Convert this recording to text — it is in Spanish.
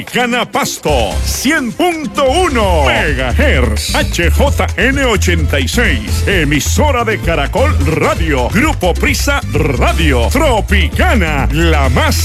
Tropicana Pasto 100.1 MHz HJN 86, emisora de Caracol Radio, Grupo Prisa Radio, Tropicana, la más